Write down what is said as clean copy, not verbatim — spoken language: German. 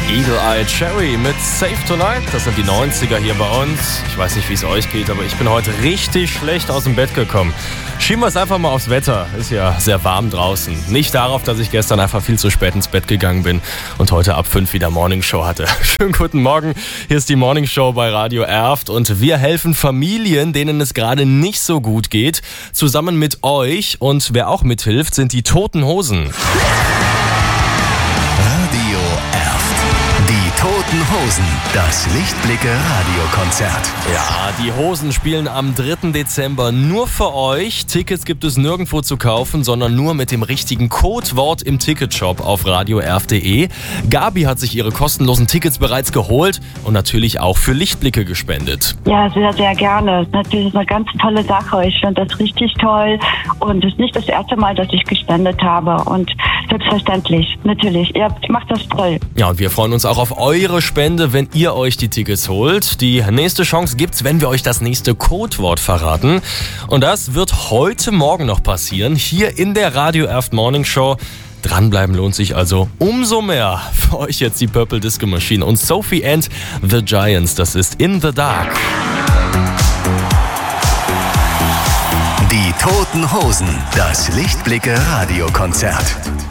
Eagle-Eye Cherry mit Save Tonight. Das sind die 90er hier bei uns. Ich weiß nicht, wie es euch geht, aber ich bin heute richtig schlecht aus dem Bett gekommen. Schieben wir es einfach mal aufs Wetter. Ist ja sehr warm draußen. Nicht darauf, dass ich gestern einfach viel zu spät ins Bett gegangen bin und heute ab 5 wieder Morningshow hatte. Schönen guten Morgen. Hier ist die Morningshow bei Radio Erft und wir helfen Familien, denen es gerade nicht so gut geht, zusammen mit euch. Und wer auch mithilft, sind die Toten Hosen. Radio Erft. Die Toten Hosen. Das Lichtblicke-Radiokonzert. Ja, die Hosen spielen am 3. Dezember nur für euch. Tickets gibt es nirgendwo zu kaufen, sondern nur mit dem richtigen Codewort im Ticketshop auf radioerft.de. Gabi hat sich ihre kostenlosen Tickets bereits geholt und natürlich auch für Lichtblicke gespendet. Ja, sehr, sehr gerne. Natürlich eine ganz tolle Sache. Ich finde das richtig toll und es ist nicht das erste Mal, dass ich gespendet habe und selbstverständlich, natürlich. Ihr macht das toll. Ja, und wir freuen uns auch auf eure Spende, wenn ihr euch die Tickets holt. Die nächste Chance gibt's, wenn wir euch das nächste Codewort verraten. Und das wird heute Morgen noch passieren, hier in der Radio Erft Morning Show. Dranbleiben lohnt sich also umso mehr. Für euch jetzt die Purple Disco Machine und Sophie and the Giants. Das ist In the Dark. Die Toten Hosen. Das Lichtblicke-Radiokonzert.